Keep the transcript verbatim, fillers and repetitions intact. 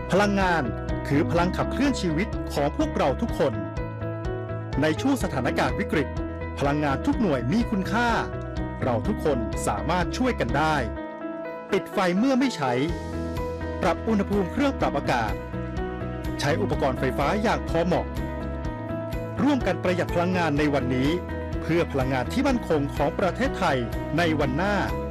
พลังงานคือพลังขับเคลื่อนชีวิตของพวกเราทุกคนในช่วงสถานการณ์วิกฤตพลังงานทุกหน่วยมีคุณค่าเราทุกคนสามารถช่วยกันได้ปิดไฟเมื่อไม่ใช้ปรับอุณหภูมิเครื่องปรับอากาศใช้อุปกรณ์ไฟฟ้าอย่างพอเหมาะร่วมกันประหยัดพลังงานในวันนี้เพื่อพลังงานที่มั่นคงของประเทศไทยในวันหน้า